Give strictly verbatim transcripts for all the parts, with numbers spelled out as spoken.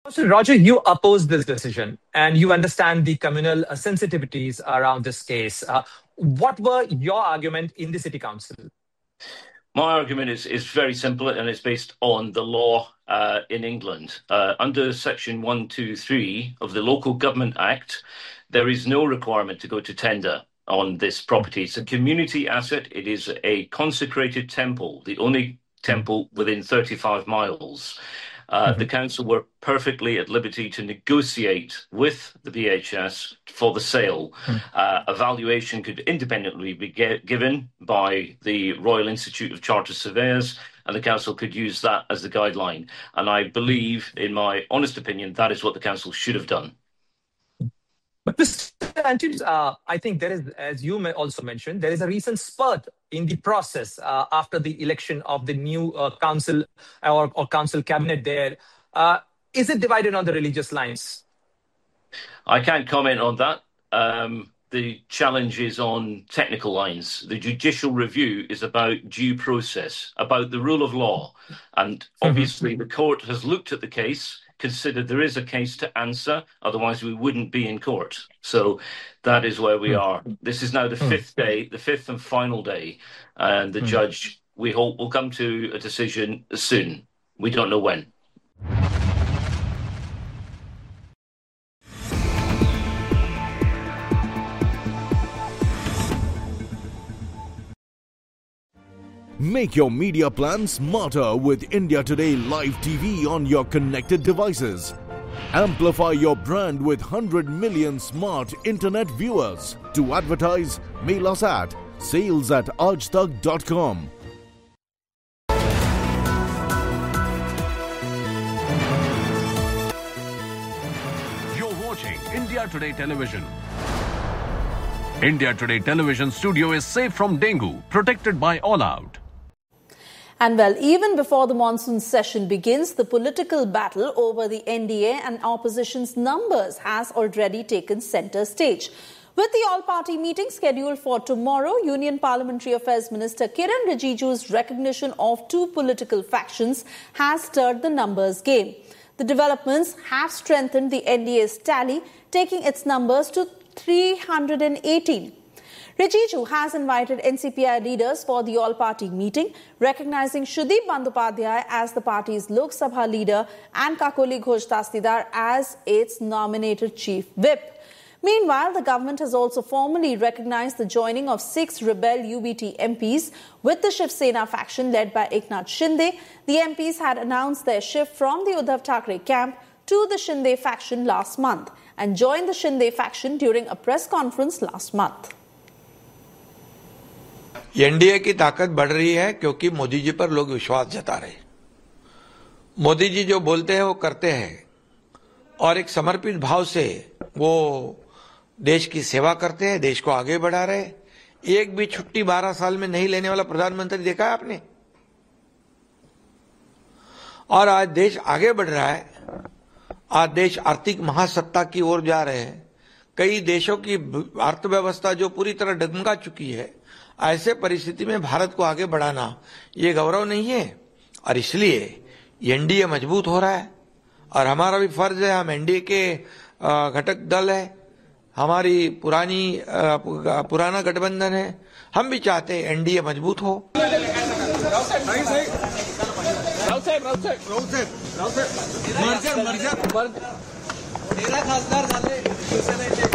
So, Roger, you oppose this decision and you understand the communal uh, sensitivities around this case. Uh, what were your argument in the City Council? My argument is, is very simple, and it's based on the law uh, in England. Uh, under Section one twenty-three of the Local Government Act, there is no requirement to go to tender on this property. It's a community asset. It is a consecrated temple, the only temple within thirty-five miles. Uh, mm-hmm. The council were perfectly at liberty to negotiate with the V H S for the sale. Mm-hmm. Uh, a valuation could independently be ge- given by the Royal Institute of Chartered Surveyors, and the council could use that as the guideline. And I believe, in my honest opinion, that is what the council should have done. But Mister Antony, uh, I think there is, as you may also mentioned, there is a recent spurt in the process uh, after the election of the new uh, council or, or council cabinet there. Uh, is it divided on the religious lines? I can't comment on that. Um, the challenge is on technical lines. The judicial review is about due process, about the rule of law. And obviously mm-hmm. the court has looked at the case, considered there is a case to answer, otherwise we wouldn't be in court. So that is where we mm. are. This is now the mm. fifth day, the fifth and final day, and the mm. judge, we hope, will come to a decision soon. We don't know when. Make your media plan smarter with India Today Live T V on your connected devices. Amplify your brand with one hundred million smart internet viewers. To advertise, mail us at sales at aajtak dot com. You're watching India Today Television. India Today Television studio is safe from dengue, protected by All Out. And well, even before the monsoon session begins, the political battle over the N D A and opposition's numbers has already taken centre stage. With the all-party meeting scheduled for tomorrow, Union Parliamentary Affairs Minister Kiren Rijiju's recognition of two political factions has stirred the numbers game. The developments have strengthened the N D A's tally, taking its numbers to three hundred eighteen. Rijiju has invited N C P I leaders for the all-party meeting, recognizing Sudeep Bandyopadhyay as the party's Lok Sabha leader and Kakoli Ghosh Dastidar as its nominated chief whip. Meanwhile, the government has also formally recognized the joining of six rebel U B T M Ps with the Shiv Sena faction led by Eknath Shinde. The M Ps had announced their shift from the Uddhav Thackeray camp to the Shinde faction last month and joined the Shinde faction during a press conference last month. NDA की ताकत बढ़ रही है क्योंकि मोदी जी पर लोग विश्वास जता रहे। मोदी जी जो बोलते हैं वो करते हैं और एक समर्पित भाव से वो देश की सेवा करते हैं, देश को आगे बढ़ा रहे। एक भी छुट्टी बारह साल में नहीं लेने वाला प्रधानमंत्री देखा है आपने? और आज देश आगे बढ़ रहा है। आज देश आर्थिक महासत्ता की ओर जा रहे हैं। कई देशों की अर्थव्यवस्था जो पूरी तरह डगमगा चुकी है, ऐसे परिस्थिति में भारत को आगे बढ़ाना ये गौरव नहीं है और इसलिए एनडीए मजबूत हो रहा है और हमारा भी फर्ज है। हम एनडीए के घटक दल है, हमारी पुरानी पुराना गठबंधन है, हम भी चाहते हैं एनडीए मजबूत हो। तेरा खासदार झाले शिवसेनेचे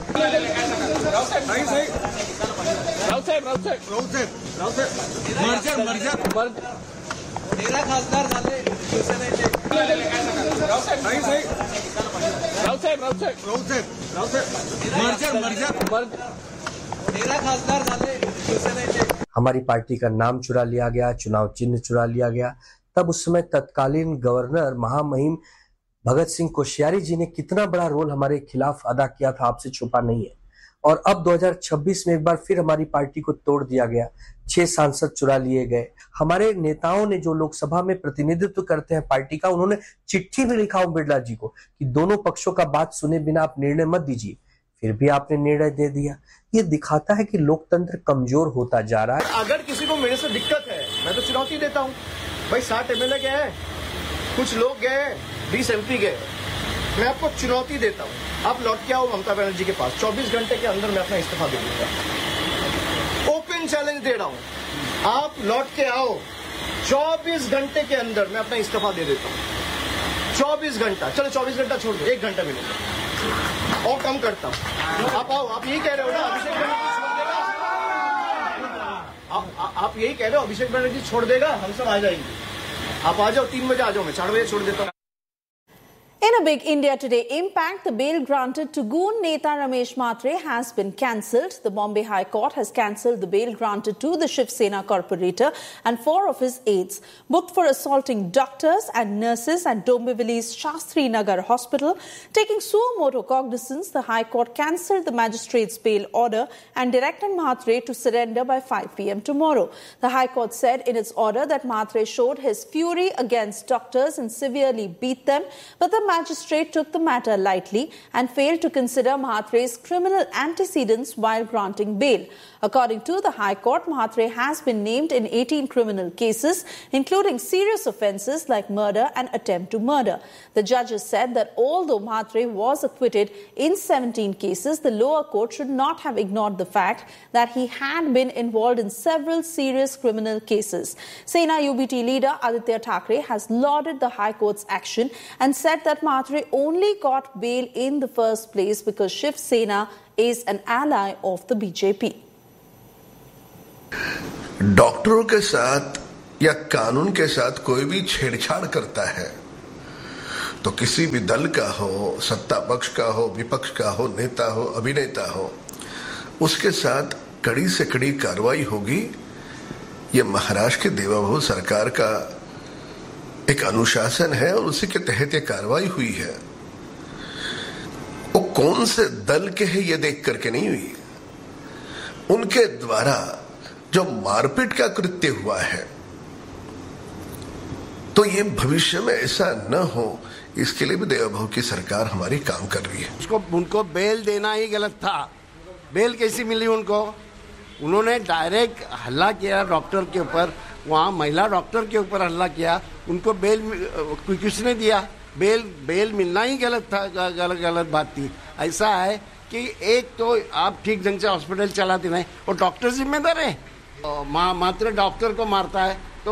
रावसाहेब रावसाहेब रावसाहेब रावसाहेब मर्जर मर्जर तेरा खासदार झाले शिवसेनेचे रावसाहेब रावसाहेब रावसाहेब रावसाहेब रावसाहेब मर्जर मर्जर तेरा खासदार झाले शिवसेनेचे। हमारी पार्टी का नाम चुरा लिया गया, चुनाव चिन्ह चुरा लिया गया। तब उस समय तत्कालीन गवर्नर महामहिम भगत सिंह कोश्यारी जी ने कितना बड़ा रोल हमारे खिलाफ अदा किया था, आपसे छुपा नहीं है। और अब दो हज़ार छब्बीस में एक बार फिर हमारी पार्टी को तोड़ दिया गया, छह सांसद चुरा लिए गए। हमारे नेताओं ने जो लोकसभा में प्रतिनिधित्व करते हैं पार्टी का, उन्होंने चिट्ठी भी लिखा ओम बिरला जी को कि दोनों पक्षों का बात सुने बिना आप निर्णय मत दीजिए, फिर भी आपने निर्णय दे दिया। ये दिखाता है कि लोकतंत्र कमजोर होता जा रहा है। अगर किसी को मेरे से दिक्कत है, मैं तो चुनौती देता हूँ भाई। साठ एमएलए गए, कुछ लोग गए, बीस एमपी गए, मैं आपको चुनौती देता हूँ, आप लौट के आओ ममता बनर्जी के पास, चौबीस घंटे के अंदर मैं अपना इस्तीफा दे दूंगा। ओपन चैलेंज दे रहा हूँ, आप लौट के आओ, चौबीस घंटे के अंदर मैं अपना इस्तीफा दे देता हूँ। चौबीस घंटा, चलो चौबीस घंटा छोड़ दो, एक घंटा मिलेगा और कम करता हूँ। आप आओ, आप यही कह रहे हो ना अभिषेक बनर्जी छोड़ देगा, आप, आ, आप यही कह रहे हो अभिषेक बनर्जी छोड़ देगा, हम सब आ जाएंगे। आप आ जाओ, तीन बजे आ जाओ, मैं चार बजे छोड़ देता हूँ। In a big India Today impact, the bail granted to goon Neta Ramesh Mhatre has been cancelled. The Bombay High Court has cancelled the bail granted to the Shiv Sena corporator and four of his aides, booked for assaulting doctors and nurses at Dombivli's Shastri Nagar Hospital. Taking suo motu cognizance, the High Court cancelled the magistrate's bail order and directed Mhatre to surrender by five p m tomorrow. The High Court said in its order that Mhatre showed his fury against doctors and severely beat them, but the magistrate took the matter lightly and failed to consider Mhatre's criminal antecedents while granting bail. According to the High Court, Mhatre has been named in eighteen criminal cases, including serious offences like murder and attempt to murder. The judges said that although Mhatre was acquitted in seventeen cases, the lower court should not have ignored the fact that he had been involved in several serious criminal cases. Sena U B T leader Aditya Thackeray has lauded the High Court's action and said that Mhatre only got bail in the first place because Shiv Sena is an ally of the B J P. डॉक्टरों के साथ या कानून के साथ कोई भी छेड़छाड़ करता है तो किसी भी दल का हो, सत्ता पक्ष का हो, विपक्ष का हो, नेता हो, अभिनेता हो, उसके साथ कड़ी से कड़ी कार्रवाई होगी। ये महाराष्ट्र की देवाभू सरकार का एक अनुशासन है और उसी के तहत ये कार्रवाई हुई है। वो कौन से दल के हैं ये देख करके नहीं हुई, उनके द्वारा जो मारपीट का कृत्य हुआ है, तो ये भविष्य में ऐसा न हो, इसके लिए भी देवाभू की सरकार हमारी काम कर रही है। उसको उनको बेल देना ही गलत था। बेल कैसी मिली उनको? उन्होंने डायरेक्ट हल्ला किया डॉक्टर के ऊपर, वहाँ महिला डॉक्टर के ऊपर हल्ला किया, उनको बेल किसने दिया? बेल बेल मिलना ही गलत था, गलत गलत बात थी। ऐसा है कि एक तो आप ठीक ढंग से हॉस्पिटल चलाते नहीं और डॉक्टर जिम्मेदार है, मा, मात्र डॉक्टर को मारता है। तो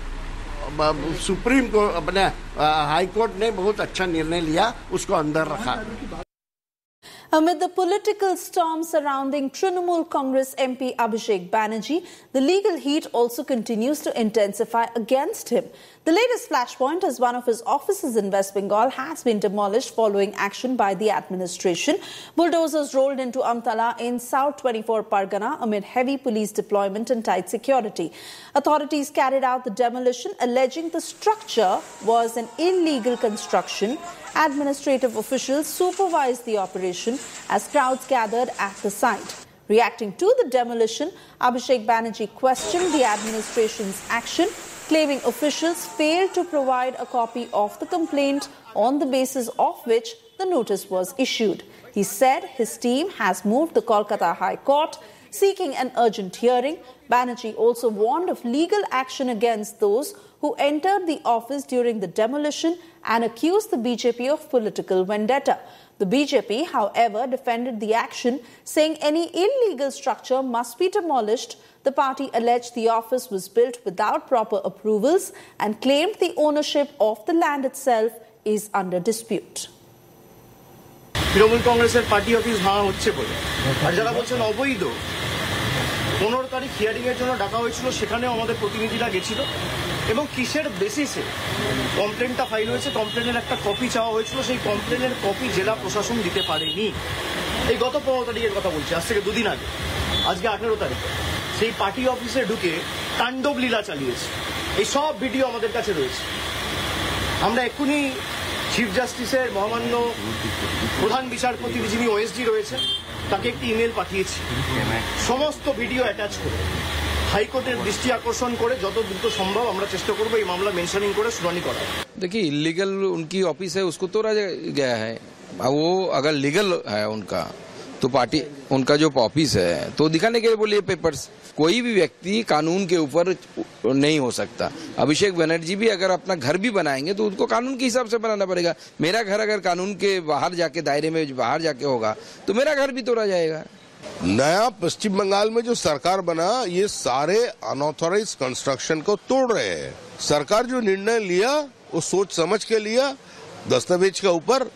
सुप्रीम कोर्ट अपने हाई कोर्ट ने बहुत अच्छा निर्णय लिया, उसको अंदर रखा। Amid the political storm surrounding Trinamool Congress M P Abhishek Banerjee, the legal heat also continues to intensify against him. The latest flashpoint is one of his offices in West Bengal has been demolished following action by the administration. Bulldozers rolled into Amtala in South twenty-four Pargana amid heavy police deployment and tight security. Authorities carried out the demolition, alleging the structure was an illegal construction. Administrative officials supervised the operation as crowds gathered at the site. Reacting to the demolition, Abhishek Banerjee questioned the administration's action, claiming officials failed to provide a copy of the complaint on the basis of which the notice was issued. He said his team has moved the Kolkata High Court, seeking an urgent hearing. Banerjee also warned of legal action against those who entered the office during the demolition and accused the B J P of political vendetta. The B J P, however, defended the action, saying any illegal structure must be demolished. The party alleged the office was built without proper approvals and claimed the ownership of the land itself is under dispute. Trinamool কংগ্রেসের party office ভাঙা হচ্ছে বলে আর যারা বলছেন অবৈধ, পনেরো তারিখ hearing এর জন্য ডাকা হয়েছিল, সেখানেও আমাদের প্রতিনিধিরা গেছিল এবং কিসের বেসিসে কমপ্লেনটা ফাইল হয়েছে, কমপ্লেনের একটা কপি চাওয়া হয়েছিল, সেই কমপ্লেনের কপি জেলা প্রশাসন দিতে পারেনি। এই গত পনেরো তারিখের কথা বলছি, আজ থেকে দুদিন আগে, আজকে আঠেরো তারিখ, সেই পার্টি অফিসে ঢুকে তাণ্ডব লীলা চালিয়েছে। এই সব ভিডিও আমাদের কাছে রয়েছে। আমরা এক্ষুনি চিফ জাস্টিসের মহামান্য প্রধান বিচারপতি যিনি ওএসডি রয়েছেন তাকে একটি ইমেল পাঠিয়েছি, সমস্ত ভিডিও অ্যাটাচ করে হাইকোর্টের দৃষ্টি আকর্ষণ করে যত দ্রুত সম্ভব আমরা চেষ্টা করবো এই মামলা মেনশনিং করে শুনানি করা। देखिए इलीगल उनकी ऑफिस है, उसको तोड़ा गया है। वो अगर लीगल है उनका तो पार्टी उनका जो ऑफिस है तो दिखाने के लिए बोलिए पेपर्स। कोई भी व्यक्ति कानून के ऊपर नहीं हो सकता। अभिषेक बनर्जी भी अगर अपना घर भी बनाएंगे तो उनको कानून के हिसाब से बनाना पड़ेगा। मेरा घर अगर कानून के बाहर जाके दायरे में बाहर जाके होगा तो मेरा घर भी तोड़ा जाएगा। नया पश्चिम बंगाल में जो सरकार बना ये सारे अनऑथोराइज कंस्ट्रक्शन को तोड़ रहे हैं। सरकार जो निर्णय लिया वो सोच समझ के लिया, दस्तावेज के ऊपर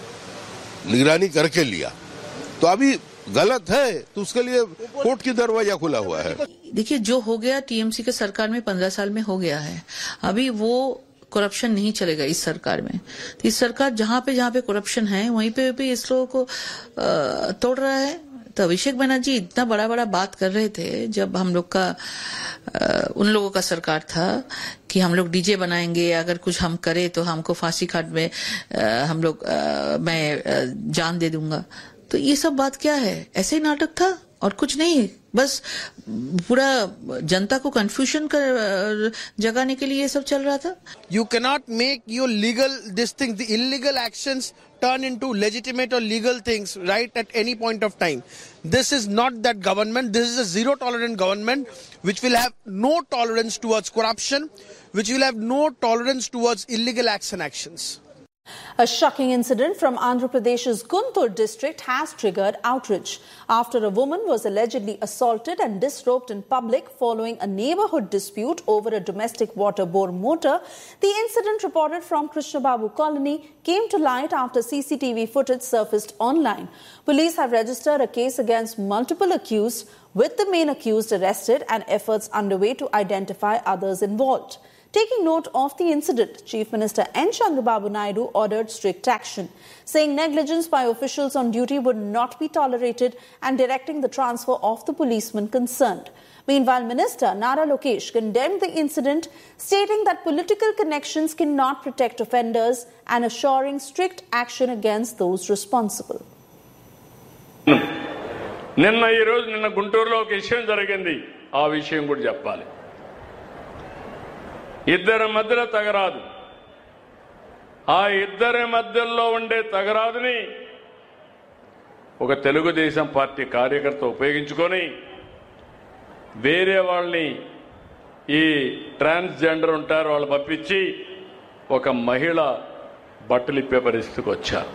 निगरानी करके लिया। तो अभी गलत है तो उसके लिए कोर्ट की दरवाजा खुला हुआ है। देखिए जो हो गया टीएमसी के सरकार में पंद्रह साल में हो गया है। अभी वो करप्शन नहीं चलेगा इस सरकार में। तो इस सरकार जहां पे जहां पे करप्शन है वहीं पे भी इस लोगों को आ, तोड़ रहा है। तो अभिषेक बनर्जी इतना बड़ा बड़ा बात कर रहे थे जब हम लोग का आ, उन लोगों का सरकार था कि हम लोग डीजे बनाएंगे, अगर कुछ हम करें तो हमको फांसी खाट में आ, हम लोग आ, मैं आ, जान दे दूंगा। तो ये सब बात क्या है? ऐसे ही नाटक था और कुछ नहीं, बस पूरा जनता को कंफ्यूजन कर जगाने के लिए ये सब चल रहा था। You cannot make your legal this thing, the illegal actions turn into legitimate or legal things right at any point of time. This is not that government. This is a zero tolerant government which will have no tolerance towards corruption, which will have no tolerance towards illegal acts and actions. A shocking incident from Andhra Pradesh's Guntur district has triggered outrage after a woman was allegedly assaulted and disrobed in public following a neighborhood dispute over a domestic water bore motor. The incident, reported from Krishna Babu Colony, came to light after C C T V footage surfaced online. Police have registered a case against multiple accused, with the main accused arrested and efforts underway to identify others involved. Taking note of the incident, Chief Minister N. Chandrababu Naidu ordered strict action, saying negligence by officials on duty would not be tolerated and directing the transfer of the policemen concerned. Meanwhile, Minister Nara Lokesh condemned the incident, stating that political connections cannot protect offenders and assuring strict action against those responsible. నిన్న ఈ రోజు నిన్న గుంటూరులో ఒక విషయం జరిగింది. ఆ విషయం కూడా చెప్పాలి. ఇద్దరి మధ్యలో తగరాదు. ఆ ఇద్దరి మధ్యలో ఉండే తగరాదుని ఒక తెలుగుదేశం పార్టీ కార్యకర్త ఉపయోగించుకొని వేరే వాళ్ళని ఈ ట్రాన్స్జెండర్ ఉంటారు వాళ్ళు పంపించి ఒక మహిళ బట్టలిప్పే పరిస్థితికి వచ్చారు.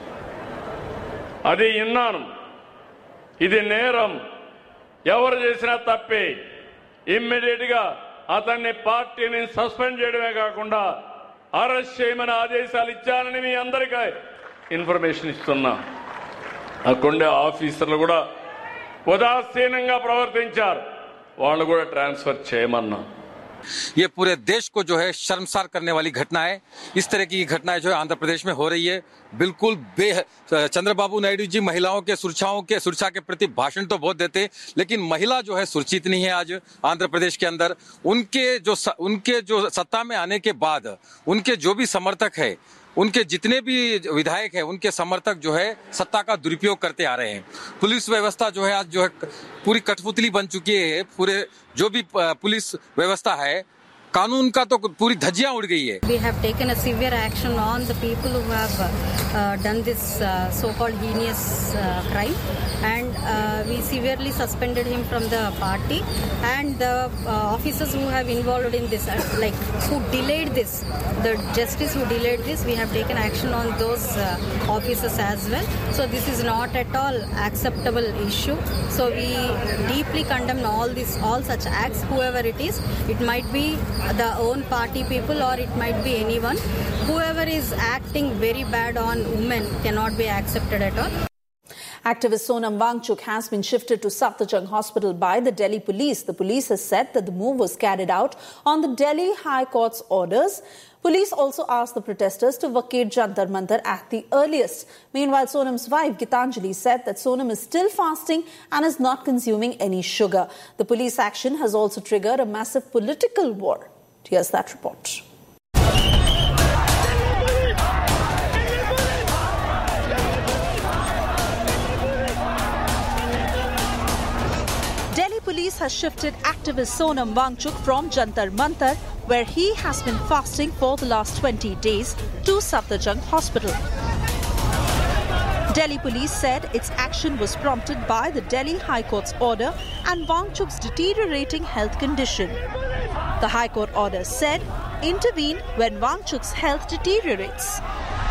అది విన్నాను. ఇది నేరం, ఎవరు చేసినా తప్పే. ఇమ్మీడియట్ గా అతన్ని పార్టీని సస్పెండ్ చేయడమే కాకుండా అరెస్ట్ చేయమని ఆదేశాలు ఇచ్చానని మీ అందరికీ ఇన్ఫర్మేషన్ ఇస్తున్నా. అక్కడే ఆఫీసర్లు కూడా ఉదాసీనంగా ప్రవర్తించారు, వాళ్ళు కూడా ట్రాన్స్ఫర్ చేయమన్నా. ये पूरे देश को जो है शर्मसार करने वाली घटना है. इस तरह की घटनाएं जो है आंध्र प्रदेश में हो रही है. बिल्कुल बे चंद्रबाबू नायडू जी महिलाओं के सुरक्षाओं के सुरक्षा के प्रति भाषण तो बहुत देते, लेकिन महिला जो है सुरक्षित नहीं है आज आंध्र प्रदेश के अंदर. उनके जो उनके जो सत्ता में आने के बाद उनके जो भी समर्थक है, उनके जितने भी विधायक हैं, उनके समर्थक जो है सत्ता का दुरुपयोग करते आ रहे हैं. पुलिस व्यवस्था जो है आज जो है पूरी कठपुतली बन चुकी है. पूरे जो भी पुलिस व्यवस्था है, कानून का तो पूरी धज्जियां उड़ गई है. We have taken a severe action on the people who have uh, done this uh, so-called heinous uh, crime, and uh, we severely suspended him from the party, and the uh, officers who have involved in this, uh, like who delayed this, the justice who delayed this, we have taken action on those uh, officers as well. So this is not at all acceptable issue. So we deeply condemn all this, all such acts, whoever it is. It might be the own party people or it might be anyone. Whoever is acting very bad on women cannot be accepted at all. Activist Sonam Wangchuk has been shifted to Safdarjung Hospital by the Delhi police. The police has said that the move was carried out on the Delhi High Court's orders. Police also asked the protesters to vacate Jantar Mantar at the earliest. Meanwhile, Sonam's wife Gitanjali said that Sonam is still fasting and is not consuming any sugar. The police action has also triggered a massive political war. Here's that report. Delhi police has shifted activist Sonam Wangchuk from Jantar Mantar, where he has been fasting for the last twenty days, to Safdarjung Hospital. Delhi police said its action was prompted by the Delhi High Court's order and Wangchuk's deteriorating health condition. The High Court order said, intervene when Wangchuk's health deteriorates.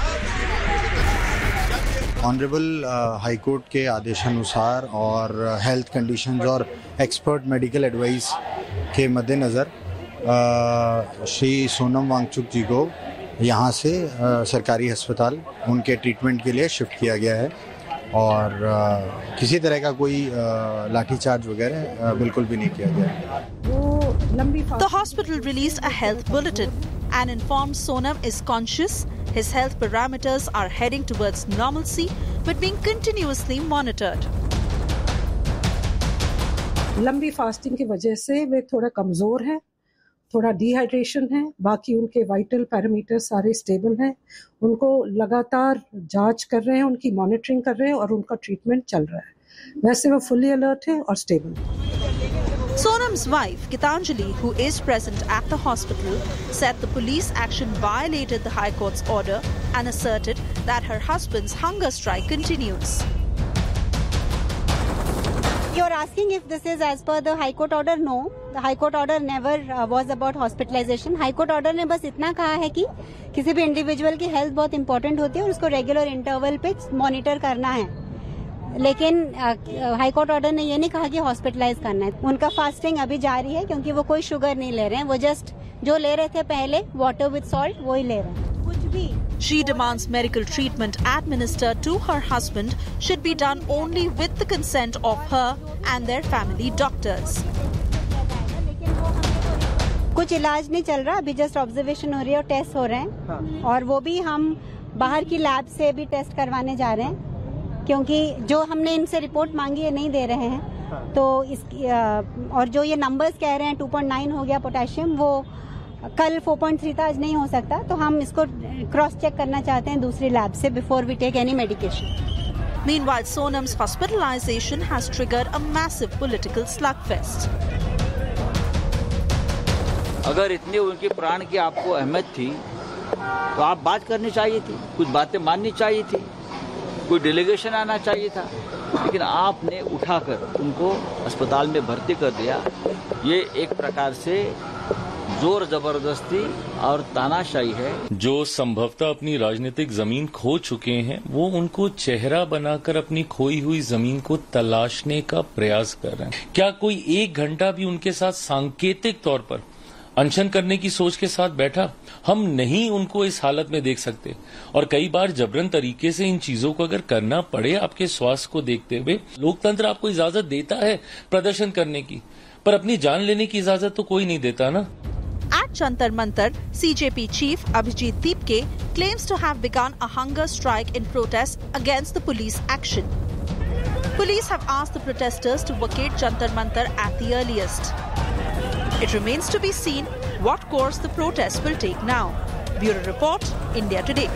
Honourable high court के आदेशानुसार और health conditions और expert medical advice के मद्देनज़र श्री सोनम वांगचुक जी को यहाँ से सरकारी अस्पताल उनके ट्रीटमेंट के लिए शिफ्ट किया गया है और किसी तरह का कोई लाठीचार्ज वगैरह बिल्कुल भी नहीं किया गया। The hospital released a health bulletin and informed Sonam is conscious. His health parameters are heading towards normalcy but being continuously monitored. लंबी फास्टिंग की वजह से वे थोड़ा कमजोर हैं, थोड़ा डिहाइड्रेशन है, बाकी उनके वाइटल पैरामीटर सारे स्टेबल हैं। उनको लगातार जांच कर रहे हैं, उनकी मॉनिटरिंग कर रहे हैं और उनका ट्रीटमेंट चल रहा है। वैसे वो फुली अलर्ट है और स्टेबल है। Sonam's wife, Gitanjali, who is present at the hospital, said the police action violated the High Court's order and asserted that her husband's hunger strike continues. You're asking if this is as per the High Court order? No. The High Court order never uh, was about hospitalization. High Court order ने बस इतना कहा है कि किसी भी individual की health बहुत इंपॉर्टेंट होती है और उसको रेगुलर इंटरवल पे मॉनिटर करना है। लेकिन हाई कोर्ट ऑर्डर ने ये नहीं कहा कि हॉस्पिटलाइज करना है। उनका फास्टिंग अभी जारी है क्योंकि वो कोई शुगर नहीं ले रहे हैं, वो जस्ट जो ले रहे थे पहले वाटर विद सॉल्ट वो ही ले रहे हैं। कुछ भी She demands medical treatment administered to her husband should be done only with the consent of her and their family doctors. कुछ इलाज नहीं चल रहा, अभी जस्ट ऑब्जर्वेशन हो रही है और टेस्ट हो रहे हैं और वो भी हम बाहर की लैब से भी टेस्ट करवाने जा रहे हैं क्योंकि जो हमने इनसे रिपोर्ट मांगी है नहीं दे रहे हैं। तो इसकी और जो ये नंबर्स कह रहे हैं टू पॉइंट नाइन हो गया पोटेशियम, वो कल फोर पॉइंट थ्री था, आज नहीं हो सकता। तो हम इसको क्रॉस चेक करना चाहते हैं दूसरी लैब से before we take any medication. Meanwhile, Sonam's hospitalization has triggered a massive political slugfest. अगर इतनी उनके प्राण की आपको अहमियत थी तो आप बात करनी चाहिए थी, कुछ बातें माननी चाहिए थी, कोई डेलीगेशन आना चाहिए था, लेकिन आपने उठाकर उनको अस्पताल में भर्ती कर दिया। ये एक प्रकार से जोर जबरदस्ती और तानाशाही है। जो संभवतः अपनी राजनीतिक जमीन खो चुके हैं, वो उनको चेहरा बनाकर अपनी खोई हुई जमीन को तलाशने का प्रयास कर रहे हैं। क्या कोई एक घंटा भी उनके साथ सांकेतिक तौर पर अनशन करने की सोच के साथ बैठा? हम नहीं उनको इस हालत में देख सकते और कई बार जबरन तरीके से इन चीजों को अगर करना पड़े आपके स्वास्थ्य को देखते हुए, लोकतंत्र आपको इजाजत देता है प्रदर्शन करने की, पर अपनी जान लेने की इजाजत तो कोई नहीं देता ना। At Jantar Mantar, C J P chief Abhijit Deepke claims to have begun a hunger strike in protest against the police action. Police have asked the protesters to vacate Jantar Mantar at the earliest. It remains to be seen what course the protests will take now. Bureau Report, India Today.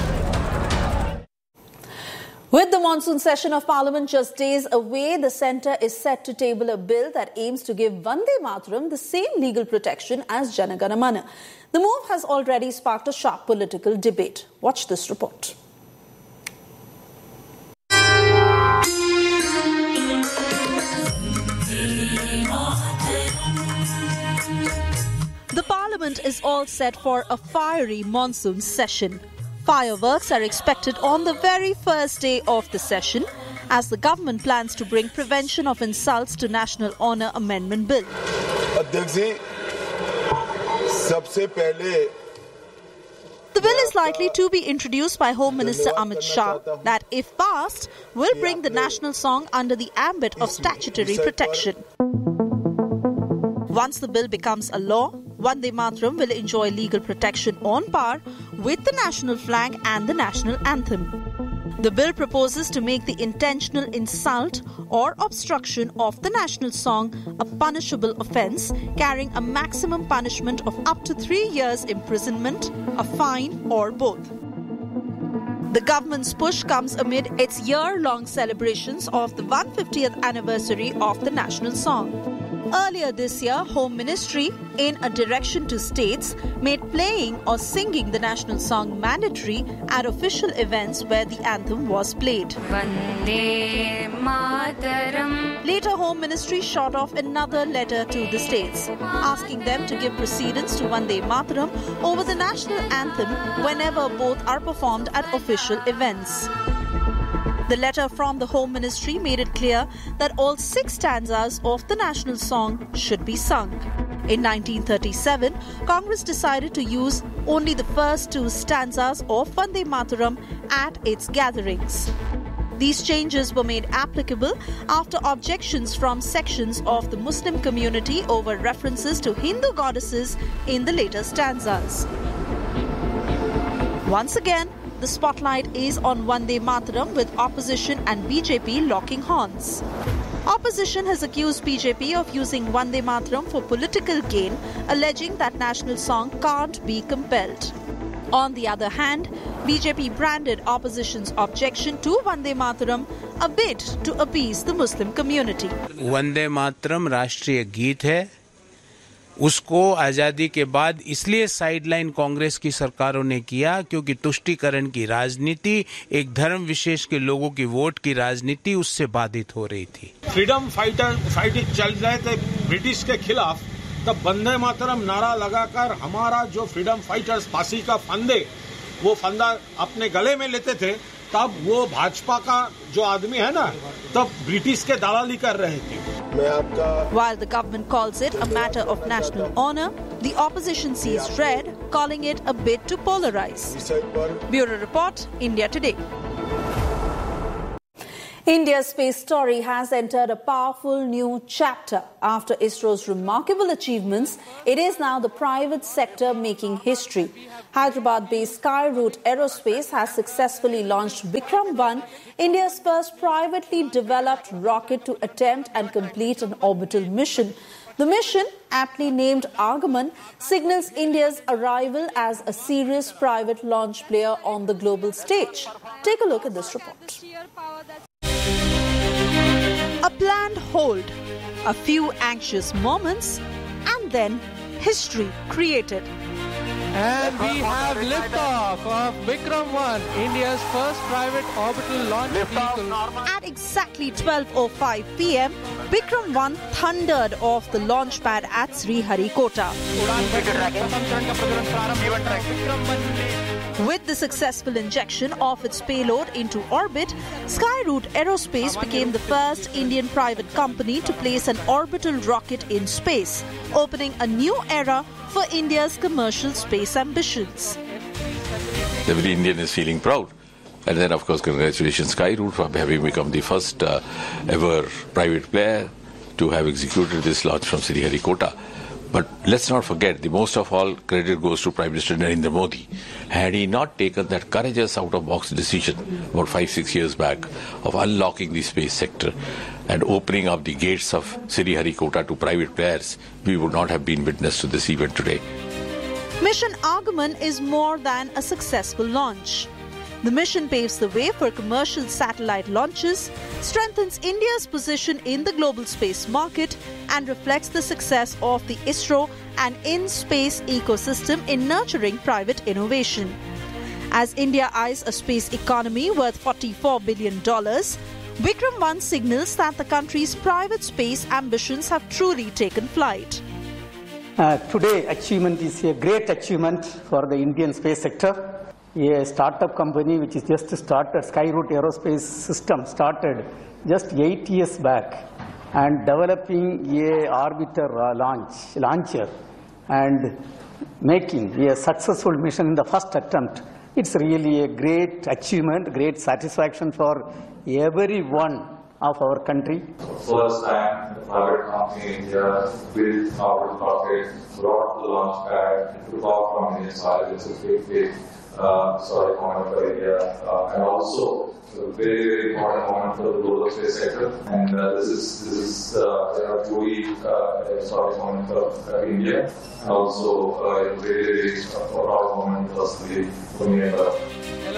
With the monsoon session of Parliament just days away, the centre is set to table a bill that aims to give Vande Mataram the same legal protection as Jana Gana Mana. The move has already sparked a sharp political debate. Watch this report. The Parliament is all set for a fiery monsoon session. Fireworks are expected on the very first day of the session as the government plans to bring Prevention of Insults to National Honour Amendment Bill. The bill is likely to be introduced by Home Minister Amit Shah that, if passed, will bring the national song under the ambit of statutory protection. Once the bill becomes a law, Vande Mataram will enjoy legal protection on par with the national flag and the national anthem. The bill proposes to make the intentional insult or obstruction of the national song a punishable offence, carrying a maximum punishment of up to three years imprisonment, a fine or both. The government's push comes amid its year-long celebrations of the one hundred fiftieth anniversary of the national song. Earlier this year, Home Ministry, in a direction to states, made playing or singing the national song mandatory at official events where the anthem was played. Vande Mataram. Later, Home Ministry shot off another letter to the states, asking them to give precedence to Vande Mataram over the national anthem whenever both are performed at official events. The letter from the Home Ministry made it clear that all six stanzas of the national song should be sung. In nineteen thirty-seven, Congress decided to use only the first two stanzas of Vande Mataram at its gatherings. These changes were made applicable after objections from sections of the Muslim community over references to Hindu goddesses in the later stanzas. Once again, the spotlight is on Vande Mataram, with opposition and B J P locking horns. Opposition has accused B J P of using Vande Mataram for political gain, alleging that national song can't be compelled. On the other hand, B J P branded opposition's objection to Vande Mataram a bid to appease the Muslim community. Vande Mataram राष्ट्रीय गीत है, उसको आज़ादी के बाद इसलिए sideline Congress की सरकारों ने किया क्योंकि तुष्टीकरण की राजनीति, एक धर्म विशेष के लोगों की वोट की राजनीति उससे बाधित हो रही थी। फ्रीडम फाइटर फाइटिंग चल रहे थे ब्रिटिश के खिलाफ, तब वंदे मातरम नारा लगाकर हमारा जो फ्रीडम फाइटर्स फांसी का फंदे वो फंदा अपने गले में लेते थे, तब वो भाजपा का जो आदमी है ना, तब ब्रिटिश के दलाली कर रहे थे। While the government calls it a matter of national honor, the opposition sees red, calling it a bid to polarize. Bureau Report, India Today. India's space story has entered a powerful new chapter. After ISRO's remarkable achievements, it is now the private sector making history. Hyderabad-based Skyroot Aerospace has successfully launched Vikram one, India's first privately developed rocket to attempt and complete an orbital mission. The mission, aptly named Agaman, signals India's arrival as a serious private launch player on the global stage. Take a look at this report. A planned hold, a few anxious moments, and then history created. And we have liftoff of Vikram one, India's first private orbital launch vehicle. At exactly twelve oh five p m, Vikram one thundered off the launch pad at Sriharikota. With the successful injection of its payload into orbit, Skyroot Aerospace became the first Indian private company to place an orbital rocket in space, opening a new era for India's commercial space ambitions. Every Indian is feeling proud. And then, of course, congratulations Skyroot for having become the first uh, ever private player to have executed this launch from Sriharikota. But let's not forget, the most of all credit goes to Prime Minister Narendra Modi. Had he not taken that courageous out-of-box decision about five, six years back of unlocking the space sector and opening up the gates of Sriharikota to private players, we would not have been witness to this event today. Mission Agaman is more than a successful launch. The mission paves the way for commercial satellite launches, strengthens India's position in the global space market, and reflects the success of the ISRO and in-space ecosystem in nurturing private innovation. As India eyes a space economy worth forty-four billion dollars, Vikram one signals that the country's private space ambitions have truly taken flight. Uh, today, achievement is a great achievement for the Indian space sector. A startup company which is just started, Skyroot Aerospace System, started just eight years back and developing a orbiter uh, launch, launcher and making a successful mission in the first attempt. It's really a great achievement, great satisfaction for everyone of our country. First time the private company in India built our rocket, brought the launch pad, took off from Indian soil. It's a big, big uh, sorry moment for India, uh, and also a very, very important moment for the global space sector. And uh, this is this is uh, you know, truly uh, a sorry moment for uh, India, and also uh, a very, very uh, proud moment for the for me.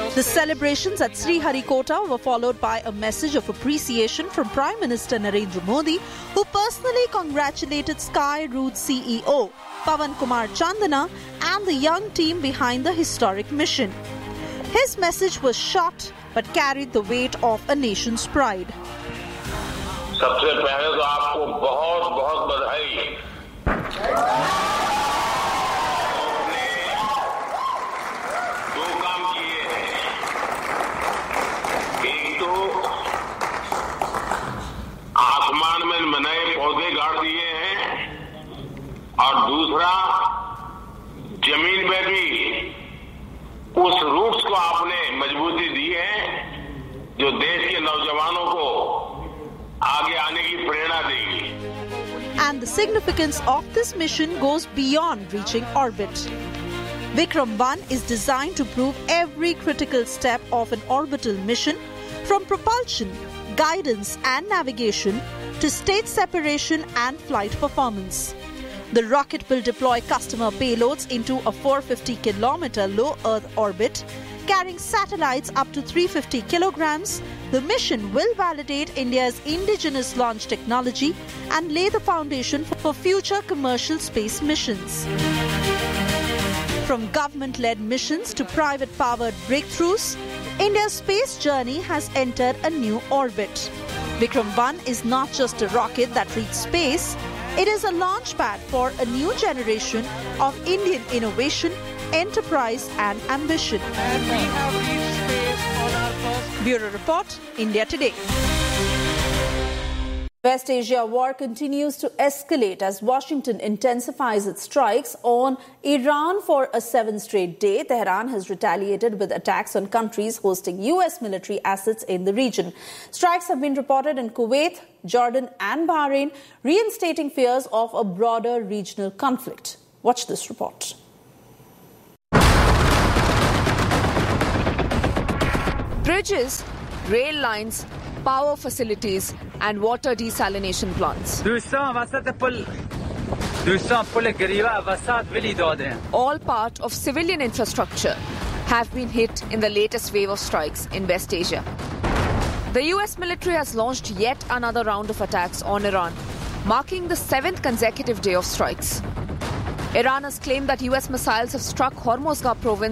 The celebrations at Sriharikota were followed by a message of appreciation from Prime Minister Narendra Modi, who personally congratulated Sky Route C E O Pawan Kumar Chandana and the young team behind the historic mission. His message was short but carried the weight of a nation's pride. सबसे पहले तो आपको बहुत बहुत बधाई। दो काम किए हैं, एक तो आसमान में नए पौधे गाड़ दिए हैं और दूसरा जमीन में भी उस रूट्स को आपने मजबूती दी है जो देश के नौजवानों को आगे आने की प्रेरणा देगी। And the significance of this mission goes beyond reaching orbit. Vikram one is designed to prove every critical step of an orbital mission, from propulsion, guidance and navigation to stage separation and flight performance. The rocket will deploy customer payloads into a four hundred fifty kilometer low Earth orbit, carrying satellites up to three hundred fifty kilograms. The mission will validate India's indigenous launch technology and lay the foundation for future commercial space missions. From government-led missions to private-powered breakthroughs, India's space journey has entered a new orbit. Vikram one is not just a rocket that reaches space, it is a launchpad for a new generation of Indian innovation, enterprise and ambition. And we have reached space on our first... Bureau Report, India Today. West Asia war continues to escalate as Washington intensifies its strikes on Iran for a seventh straight day. Tehran has retaliated with attacks on countries hosting U S military assets in the region. Strikes have been reported in Kuwait, Jordan and Bahrain, reinstating fears of a broader regional conflict. Watch this report. Bridges, rail lines, power facilities and water desalination plants. All part of civilian infrastructure have been hit in the latest wave of strikes in West Asia. The U S military has launched yet another round of attacks on Iran, marking the seventh consecutive day of strikes. Iran has claimed that U S missiles have struck Hormozgan province